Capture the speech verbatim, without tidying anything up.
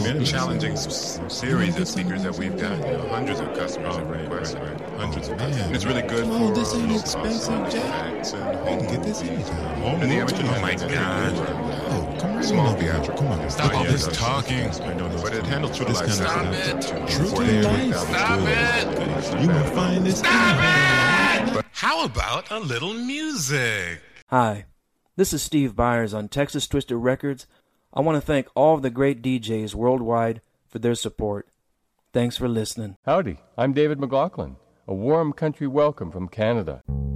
been a challenging s- series of speakers that we've got. You know, hundreds of customers have requested, right? Hundreds of customers. And it's really good Come on, for this ain't uh, expensive, Jack. acts and You can get this anytime. Home and the Depot. amateur Oh my night. God. Oh, come right Small on up here. theatrical. Come on. Stop all Yeah, this those- talking. I know those, but it handles true to This life. kind of Stop stuff. it. True to Very life. good. Stop it. You gonna find this Stop out. it! How about a little music? Hi, this is Steve Byers on Texas Twisted Records. I want to thank all of the great D Js worldwide for their support. Thanks for listening. Howdy, I'm David McLaughlin. A warm country welcome from Canada.